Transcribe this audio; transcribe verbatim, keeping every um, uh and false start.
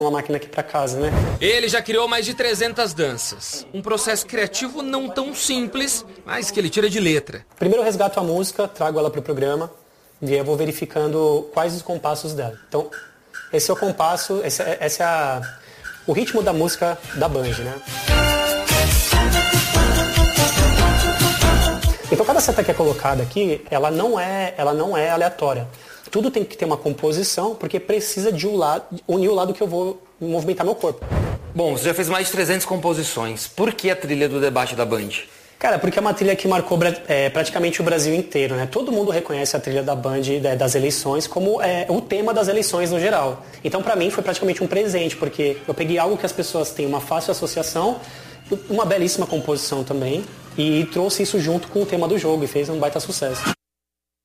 uma máquina aqui pra casa, né? Ele já criou mais de trezentas danças. Um processo criativo não tão simples, mas que ele tira de letra. Primeiro eu resgato a música, trago ela pro programa e eu vou verificando quais os compassos dela. Então, esse é o compasso, esse é, esse é a, o ritmo da música da Band, né? Então cada seta que é colocada aqui, ela não é, ela não é aleatória. Tudo tem que ter uma composição, porque precisa de um lado, unir o lado que eu vou movimentar meu corpo. Bom, você já fez mais de trezentas composições. Por que a trilha do debate da Band? Cara, porque é uma trilha que marcou é, praticamente o Brasil inteiro, né? Todo mundo reconhece a trilha da Band é, das eleições como é, o tema das eleições no geral. Então, pra mim, foi praticamente um presente, porque eu peguei algo que as pessoas têm uma fácil associação, uma belíssima composição também, e trouxe isso junto com o tema do jogo e fez um baita sucesso.